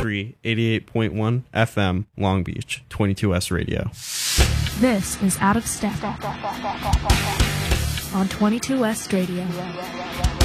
103, 88.1 FM, Long Beach, 22S Radio. This is Out of Step on 22S Radio.